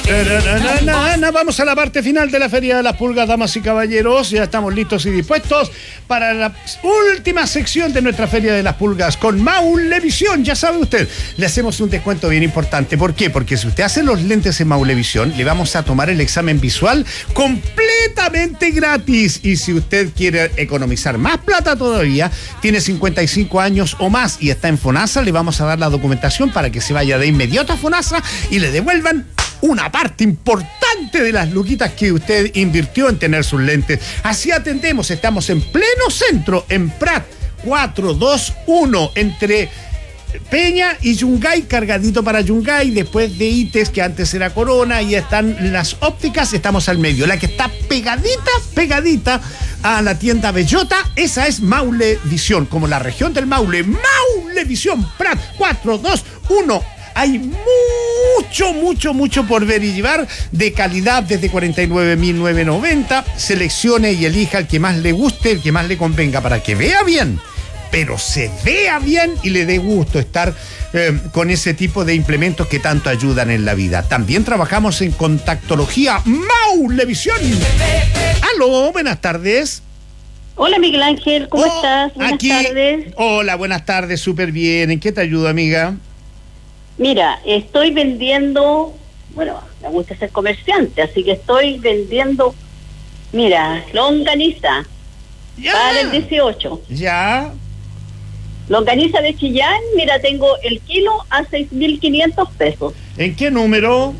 Vamos a la parte final de la Feria de las Pulgas, damas y caballeros. Ya estamos listos y dispuestos para la última sección de nuestra Feria de las Pulgas con Maulevisión. Ya sabe usted, le hacemos un descuento bien importante. ¿Por qué? Porque si usted hace los lentes en Maulevisión, le vamos a tomar el examen visual completamente gratis. Y si usted quiere economizar más plata todavía, tiene 55 años o más y está en FONASA, le vamos a dar la documentación para que se vaya de inmediato a FONASA y le devuelvan una parte importante de las luquitas que usted invirtió en tener sus lentes. Así atendemos, estamos en pleno centro, en Prat 421, entre Peña y Yungay, cargadito para Yungay, después de ITES, que antes era Corona, y están las ópticas, estamos al medio. La que está pegadita a la tienda Bellota, esa es Maulevisión, como la región del Maule. Maulevisión, Prat 421. Hay mucho por ver y llevar, de calidad desde 49.990. Seleccione y elija el que más le guste, el que más le convenga, para que vea bien, pero se vea bien y le dé gusto estar con ese tipo de implementos que tanto ayudan en la vida. También trabajamos en contactología Maulevisión. Aló, buenas tardes. Hola, Miguel Ángel, ¿cómo estás? Buenas tardes. Hola, buenas tardes, súper bien. ¿En qué te ayudo, amiga? Mira, estoy vendiendo, bueno, me gusta ser comerciante, así que estoy vendiendo, mira, longaniza para el 18. Ya. Longaniza de Chillán, mira, tengo el kilo a 6.500 pesos. ¿En qué número?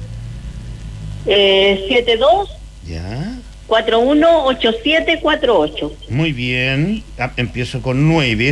72. Ya. 418748. Muy bien. Empiezo con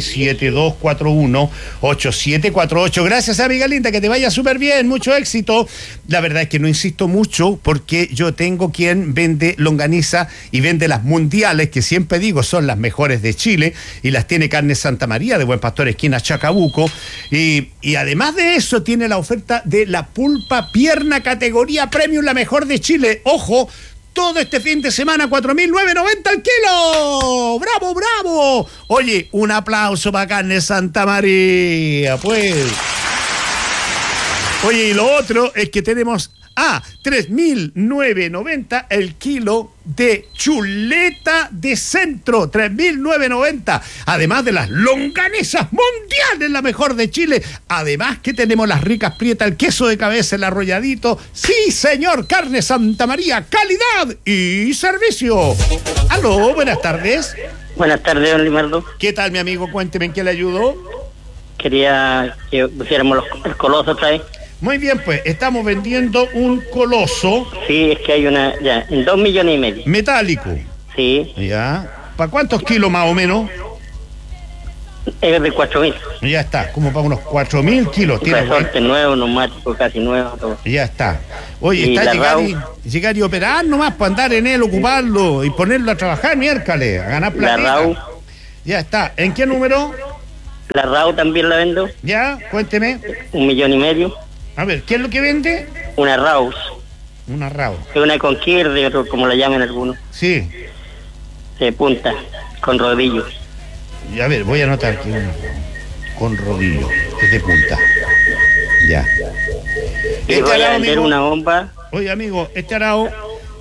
972418748. Gracias, amiga linda, que te vaya súper bien, mucho éxito. La verdad es que no insisto mucho porque yo tengo quien vende longaniza y vende las mundiales, que siempre digo son las mejores de Chile, y las tiene Carne Santa María de Buen Pastor, esquina Chacabuco, y además de eso tiene la oferta de la pulpa pierna categoría premium, la mejor de Chile. Ojo, todo este fin de semana, 4.990 el kilo. ¡Bravo, bravo! Oye, un aplauso para Carne Santa María, pues. Oye, y lo otro es que tenemos 3.990 el kilo de chuleta de centro, 3.990, además de las longanizas mundiales, la mejor de Chile. Además que tenemos las ricas prietas, el queso de cabeza, el arrolladito. Sí, señor, Carne Santa María, calidad y servicio. Aló, buenas tardes. Buenas tardes, don Limardo. ¿Qué tal, mi amigo? Cuénteme, ¿en qué le ayudó? Quería que pusiéramos el coloso otra vez. Muy bien, pues, estamos vendiendo un coloso. Sí, es que hay una, ya, en 2,5 millones. Metálico. Sí. Ya. ¿Para cuántos kilos más o menos? Es de 4.000. Ya está, como para unos 4.000 kilos. Tiene resorte nuevo, neumático casi nuevo, todo. Ya está. Oye, y está llegar y operar nomás para andar en él, ocuparlo y ponerlo a trabajar miércoles, a ganar plata. La RAU. Ya está. ¿En qué número? La RAU también la vendo. Ya, cuénteme. 1,5 millones. A ver, ¿qué es lo que vende? Una RAU. Una RAU. Es una con de otro, como la llaman algunos. Sí. De punta, con rodillos. Y a ver, voy a anotar aquí una con rodillos, es de punta. Ya. Y voy a vender una bomba. Oye, amigo, este arao,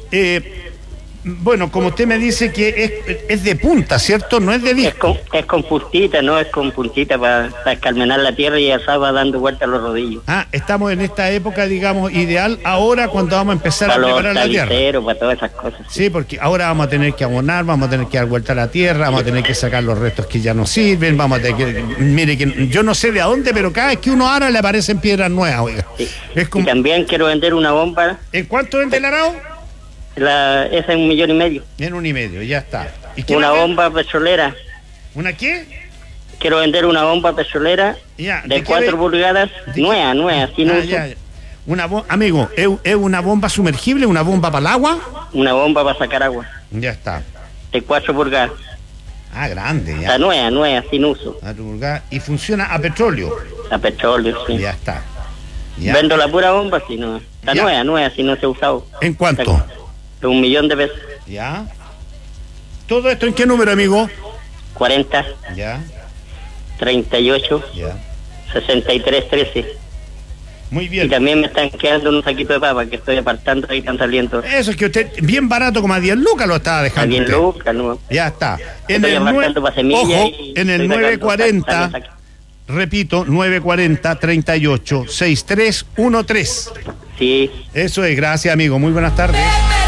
bueno, como usted me dice que es de punta, ¿cierto? No es de disco. Es con puntita, ¿no? Es con puntita para escalmenar la tierra y ya va dando vuelta a los rodillos. Estamos en esta época, digamos, ideal ahora cuando vamos a empezar para a preparar la tierra. Para todas esas cosas. Sí, porque ahora vamos a tener que abonar, vamos a tener que dar vuelta a la tierra, vamos a tener que sacar los restos que ya no sirven, vamos a tener que... Mire, que yo no sé de dónde, pero cada vez que uno ara le aparecen piedras nuevas, oiga. Sí. Es como... Y también quiero vender una bomba. ¿En cuánto vende el arao? Esa es 1,5 millones. En 1,5, ya está. ¿Y una bomba petrolera? ¿Una qué? Quiero vender una bomba petrolera de 4 pulgadas, nueva, sin uso. Amigo, ¿es una bomba sumergible, una bomba para el agua? Una bomba para sacar agua. Ya está. De 4 pulgadas. Grande, ya. Está nueva, sin uso. Y funciona a petróleo. A petróleo, sí. Ya está. Ya. Vendo la pura bomba, si no. Está nueva, si no se ha usado. ¿En cuánto? De 1 millón de pesos. Ya. ¿Todo esto en qué número, amigo? 40. Ya. 38. Ya. 6313. Muy bien. Y también me están quedando unos saquitos de papa que estoy apartando ahí, están saliendo. Eso es que usted, bien barato, como a 10 lucas lo estaba dejando. A 10 lucas, ¿no? Ya está. En el, ojo, en el 940, repito, 940 38 6313. Sí. Eso es, gracias, amigo. Muy buenas tardes.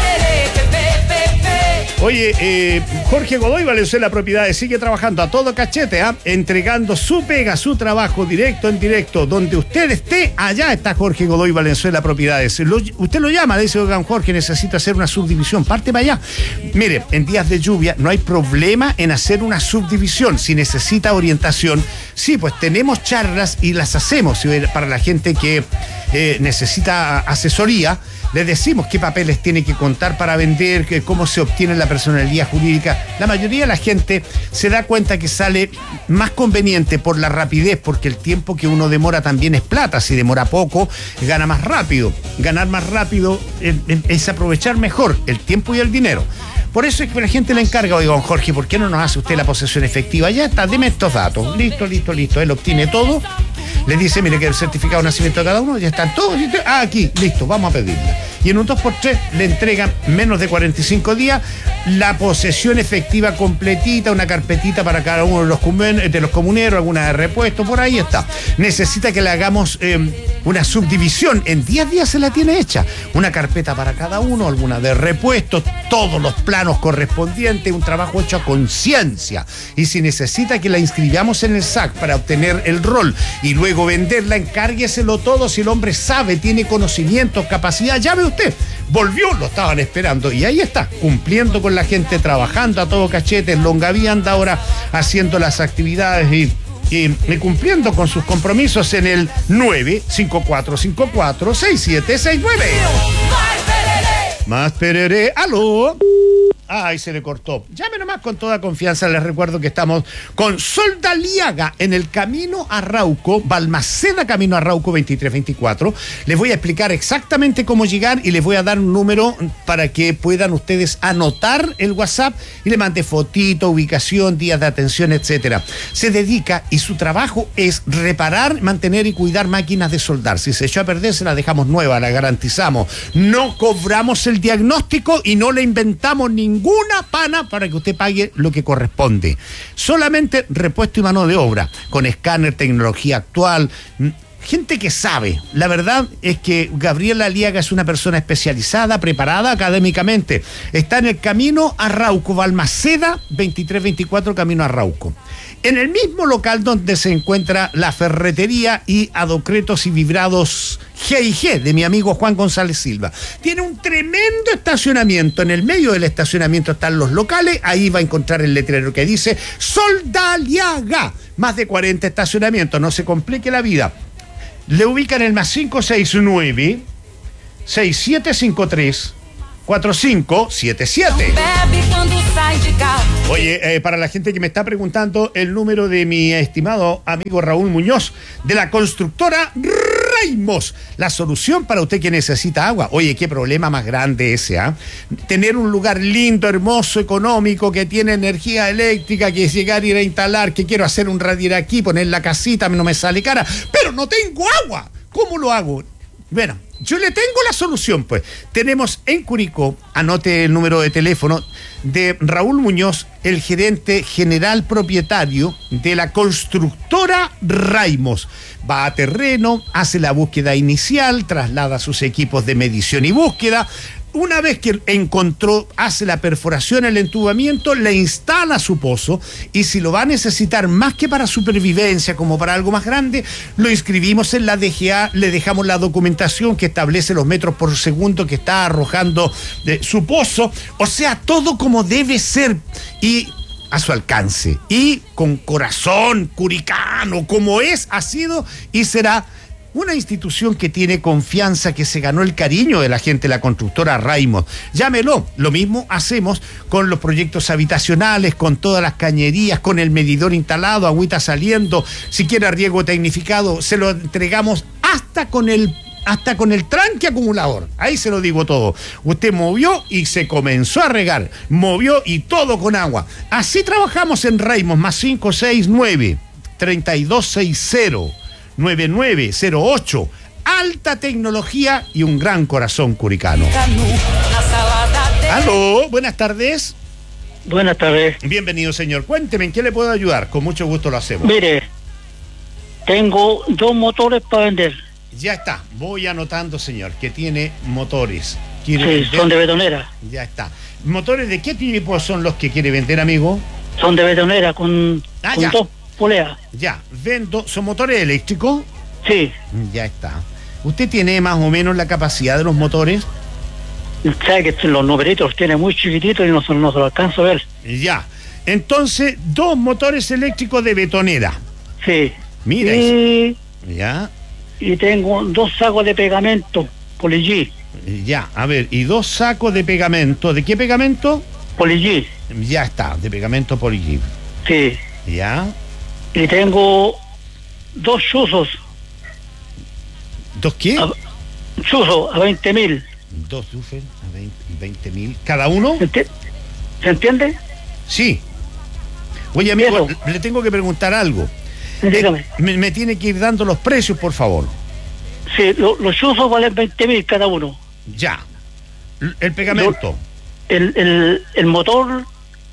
Oye, Jorge Godoy Valenzuela Propiedades sigue trabajando a todo cachete, entregando su pega, su trabajo directo en directo. Donde usted esté, allá está Jorge Godoy Valenzuela Propiedades. Usted lo llama, le dice, oigan, Jorge, necesita hacer una subdivisión, parte para allá. Mire, en días de lluvia no hay problema en hacer una subdivisión. Si necesita orientación, sí, pues tenemos charlas y las hacemos. Para la gente que necesita asesoría, le decimos qué papeles tiene que contar para vender, cómo se obtiene la personalidad jurídica. La mayoría de la gente se da cuenta que sale más conveniente por la rapidez, porque el tiempo que uno demora también es plata. Si demora poco, gana más rápido. Ganar más rápido es aprovechar mejor el tiempo y el dinero. Por eso es que la gente le encarga, oiga, don Jorge, ¿por qué no nos hace usted la posesión efectiva? Ya está, deme estos datos. Listo. Él obtiene todo. Le dice, mire que el certificado de nacimiento de cada uno, ya están todos. Aquí, listo, vamos a pedirla. Y en un 2x3 le entregan menos de 45 días la posesión efectiva completita, una carpetita para cada uno de los comuneros, alguna de repuesto, por ahí está. Necesita que le hagamos una subdivisión, en 10 días se la tiene hecha. Una carpeta para cada uno, alguna de repuesto, todos los planos correspondientes, un trabajo hecho a conciencia. Y si necesita que la inscribamos en el SAC para obtener el rol y luego venderla, encárgueselo todo. Si el hombre sabe, tiene conocimientos, capacidad, llame usted. Volvió, lo estaban esperando y ahí está, cumpliendo con la gente, trabajando a todo cachete. En Longaví anda ahora haciendo las actividades y cumpliendo con sus compromisos en el 954546769. Más perere, aló. Ay, se le cortó. Llame nomás con toda confianza. Les recuerdo que estamos con Soldaliaga en el camino a Rauco, Balmaceda camino a Rauco 2324. Les voy a explicar exactamente cómo llegar y les voy a dar un número para que puedan ustedes anotar el WhatsApp y le mande fotito, ubicación, días de atención, etcétera. Se dedica y su trabajo es reparar, mantener y cuidar máquinas de soldar. Si se echó a perder, se la dejamos nueva, la garantizamos. No cobramos el diagnóstico y no le inventamos ninguna pana para que usted pague lo que corresponde. Solamente repuesto y mano de obra, con escáner, tecnología actual, gente que sabe. La verdad es que Gabriela Aliaga es una persona especializada, preparada académicamente. Está en el camino a Rauco, Balmaceda 2324, camino a Rauco. En el mismo local donde se encuentra la ferretería y adocretos y vibrados G&G de mi amigo Juan González Silva. Tiene un tremendo estacionamiento. En el medio del estacionamiento están los locales. Ahí va a encontrar el letrero que dice Soldaliaga. Más de 40 estacionamientos. No se complique la vida. Le ubican el más 569 6753 4577. Oye, para la gente que me está preguntando, el número de mi estimado amigo Raúl Muñoz, de la constructora Raimos, la solución para usted que necesita agua. Oye, qué problema más grande ese, ¿ah? Tener un lugar lindo, hermoso, económico, que tiene energía eléctrica, que es llegar y ir a instalar, que quiero hacer un radiador aquí, poner la casita, no me sale cara, pero no tengo agua. ¿Cómo lo hago? Bueno, yo le tengo la solución, pues. Tenemos en Curicó, anote el número de teléfono de Raúl Muñoz, el gerente general propietario de la constructora Raimos. Va a terreno, hace la búsqueda inicial, traslada sus equipos de medición y búsqueda. Una vez que encontró, hace la perforación, el entubamiento, le instala su pozo, y si lo va a necesitar más que para supervivencia, como para algo más grande, lo inscribimos en la DGA, le dejamos la documentación que establece los metros por segundo que está arrojando su pozo, o sea, todo como debe ser y a su alcance, y con corazón curicano, como es, ha sido y será. Una institución que tiene confianza, que se ganó el cariño de la gente, la constructora Raimos. Llámelo. Lo mismo hacemos con los proyectos habitacionales, con todas las cañerías, con el medidor instalado, agüita saliendo. Si quiere riego tecnificado, se lo entregamos hasta con el tranque acumulador. Ahí se lo digo todo. Usted movió y se comenzó a regar. Movió y todo con agua. Así trabajamos en Raimos, más 569 3260 9908. alta tecnología y un gran corazón curicano. Aló, buenas tardes. Buenas tardes. Bienvenido, señor. Cuénteme, ¿en qué le puedo ayudar? Con mucho gusto lo hacemos. Mire, tengo 2 motores para vender. Ya está, voy anotando, señor, que tiene motores. Sí, son de betonera. Ya está. ¿Motores de qué tipo son los que quiere vender, amigo? Son de betonera con 2 poleas. Ya, vendo. ¿Son motores eléctricos? Sí. Ya está. ¿Usted tiene más o menos la capacidad de los motores? Sabe que los numeritos los tiene muy chiquititos y no se los alcanzo a ver. Ya. Entonces, 2 motores eléctricos de betonera. Sí. Mira. Ya. Y tengo 2 sacos de pegamento Poly-G. Ya, a ver, y 2 sacos de pegamento. ¿De qué pegamento? Poly-G. Ya está, de pegamento Poly-G. Sí. Ya. Y tengo 2 chuzos. ¿2 qué? Chuzos a 20.000. 2 chuzos a 20.000. ¿Cada uno? ¿Se entiende? Sí. Oye, amigo, le tengo que preguntar algo. Dígame. Me tiene que ir dando los precios, por favor. Sí, los chuzos valen 20.000 cada uno. Ya. El pegamento. El motor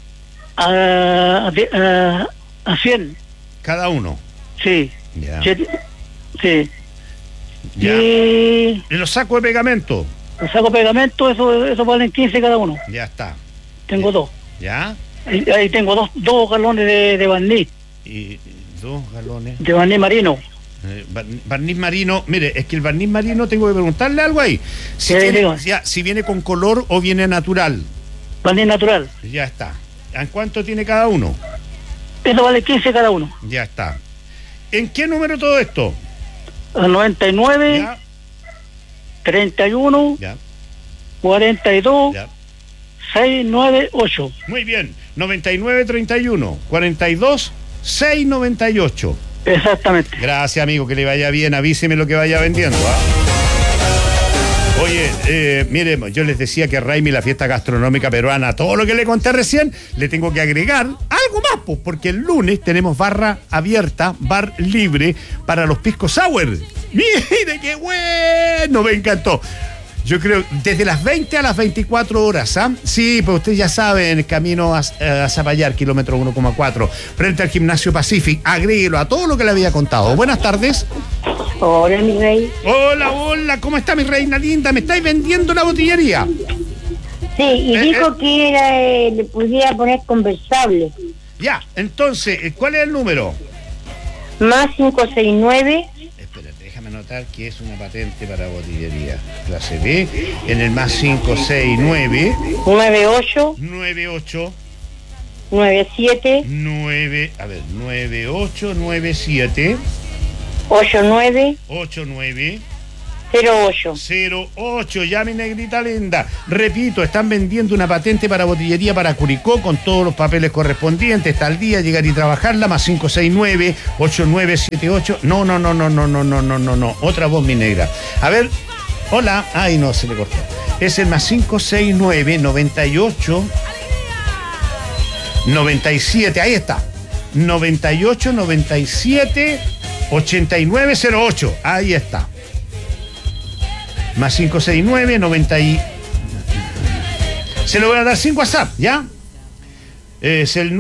a 100. Cada uno. Sí. Ya. Sí. Ya. ¿Y los sacos de pegamento? Los sacos de pegamento, eso valen 15 cada uno. Ya está. Tengo 2. ¿Ya? Ahí tengo 2 galones de barniz. Y 2 galones. De barniz marino. Barniz marino, mire, es que el barniz marino tengo que preguntarle algo ahí. Si viene con color o viene natural. Barniz natural. Ya está. ¿En cuánto tiene cada uno? Eso vale 15 cada uno. Ya está. ¿En qué número todo esto? 99, ya. 31, ya. 42, ya. 698. Muy bien. 99, 31, 42, 698. Exactamente. Gracias, amigo, que le vaya bien, avíseme lo que vaya vendiendo. Oye, mire, yo les decía que Raimi, la fiesta gastronómica peruana, todo lo que le conté recién, le tengo que agregar algo más, pues, porque el lunes tenemos barra abierta, bar libre para los pisco sour. Mire, qué bueno, me encantó. Yo creo, desde las 20 a las 24 horas, ¿ah? Sí, pues usted ya sabe, en el camino a Zapallar, kilómetro 1,4, frente al Gimnasio Pacific. Agréguelo a todo lo que le había contado. Buenas tardes. Hola, mi rey. Hola, ¿cómo está mi reina linda? ¿Me estáis vendiendo la botillería? Sí, y dijo que le pudiera poner conversable. Ya, entonces, ¿cuál es el número? Más 569. Déjame anotar que es una patente para botillería clase B, en el más 569 98 97 9897 89 08. Ya, mi negrita linda. Repito, están vendiendo una patente para botillería para Curicó con todos los papeles correspondientes. Está al día, llegar y trabajarla. Más 569-8978. No. Otra voz, mi negra. A ver. Hola. Ay, no, se le cortó. Es el más 569-98 97. Ahí está. 98 97 8908. Ahí está. Más 569 90 y... Se lo voy a dar sin WhatsApp, ¿ya? Es el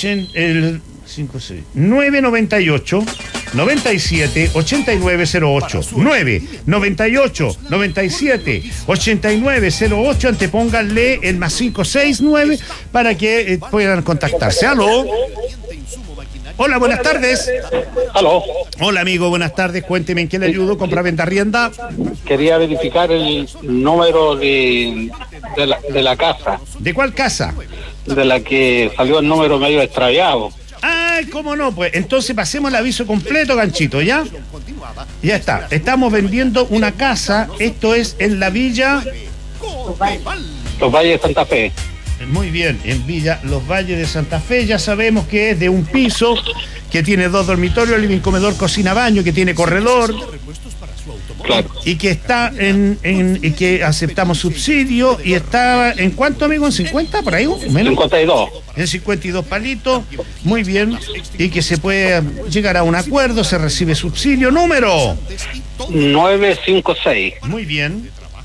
998 97 8908 998 97 8908. Antepónganle el más 569 para que puedan contactarse. ¿Aló? Hola, buenas tardes. Aló. Hola, amigo, buenas tardes. Cuénteme en qué le ayudo. ¿Compra, venta, arrienda? Quería verificar el número de la casa. ¿De cuál casa? De la que salió el número medio extraviado. Ay, cómo no, pues. Entonces pasemos el aviso completo, ganchito, ¿ya? Ya está. Estamos vendiendo una casa. Esto es en la villa... Los Valles de Santa Fe. Muy bien, en Villa Los Valles de Santa Fe. Ya sabemos que es de un piso, que tiene 2 dormitorios, living, comedor, cocina, baño, que tiene corredor. Claro. Y que está y que aceptamos subsidio. Y está, ¿en cuánto, amigo? ¿En 50? ¿Por ahí? ¿Menos? 52. En 52 palitos. Muy bien. Y que se puede llegar a un acuerdo, se recibe subsidio. Número 956. Muy bien.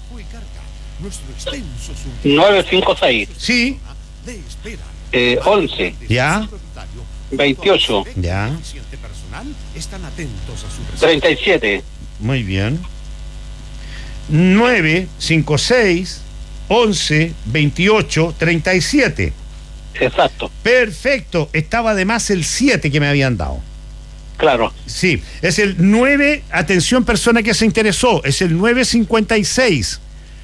956. Sí. 11. Ya. 28. Ya. 37. Muy bien. 9, 5, 6, 11, 28, 37. Exacto. Perfecto. Estaba además el 7 que me habían dado. Claro. Sí, es el 9, atención persona que se interesó, es el 956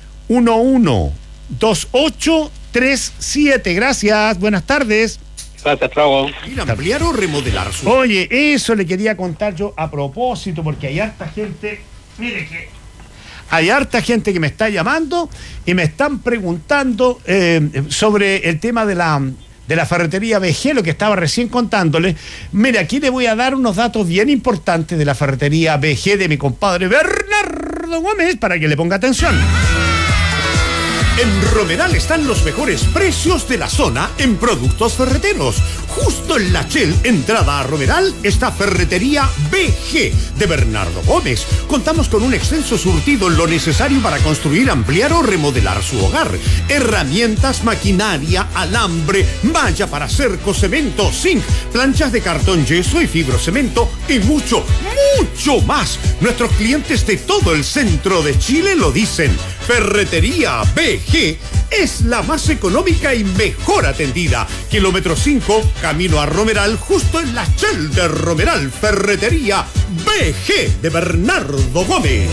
112837. Gracias, buenas tardes. Gracias, Trago. Ir a ampliar o remodelar su... Oye, eso le quería contar yo a propósito, porque hay harta gente, mire que hay harta gente que me está llamando y me están preguntando sobre el tema de la ferretería BG, lo que estaba recién contándole. Mire, aquí le voy a dar unos datos bien importantes de la ferretería BG de mi compadre Bernardo Gómez para que le ponga atención. En Romeral están los mejores precios de la zona en productos ferreteros. Justo en la Shell, entrada a Romeral, está Ferretería BG de Bernardo Gómez. Contamos con un extenso surtido en lo necesario para construir, ampliar o remodelar su hogar. Herramientas, maquinaria, alambre, malla para cerco, cemento, zinc, planchas de cartón, yeso y fibrocemento y mucho, mucho más. Nuestros clientes de todo el centro de Chile lo dicen. Ferretería BG es la más económica y mejor atendida. Kilómetro 5, camino a Romeral, justo en la Shell de Romeral. Ferretería BG de Bernardo Gómez.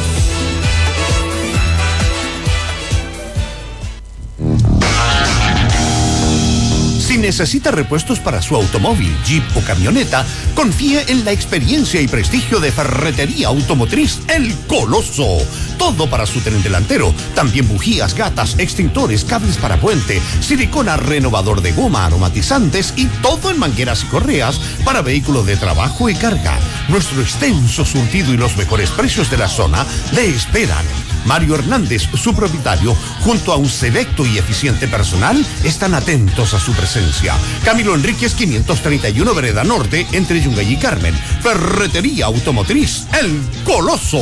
Si necesita repuestos para su automóvil, jeep o camioneta, confíe en la experiencia y prestigio de Ferretería Automotriz El Coloso. Todo para su tren delantero. También bujías, gatas, extintores, cables para puente, silicona, renovador de goma, aromatizantes y todo en mangueras y correas para vehículos de trabajo y carga. Nuestro extenso surtido y los mejores precios de la zona le esperan. Mario Hernández, su propietario, junto a un selecto y eficiente personal, están atentos a su presencia. Camilo Enríquez 531 Vereda Norte, entre Yungay y Carmen. Ferretería Automotriz El Coloso.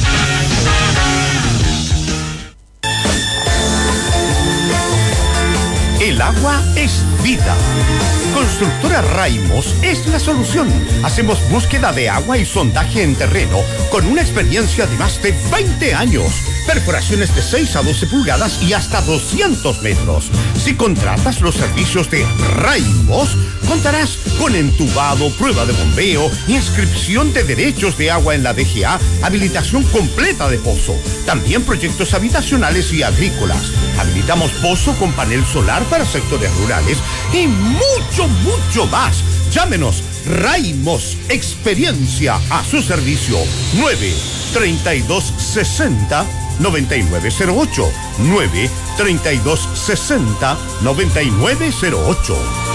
El agua es vida. Constructora Raimos es la solución. Hacemos búsqueda de agua y sondaje en terreno con una experiencia de más de 20 años. Perforaciones de 6 a 12 pulgadas y hasta 200 metros. Si contratas los servicios de Raimos, contarás con entubado, prueba de bombeo, inscripción de derechos de agua en la DGA, habilitación completa de pozo. También proyectos habitacionales y agrícolas. Habilitamos pozo con panel solar para sectores rurales y mucho, mucho más. Llámenos. Raimos, experiencia a su servicio. 9-3260-9908. 9-3260-9908.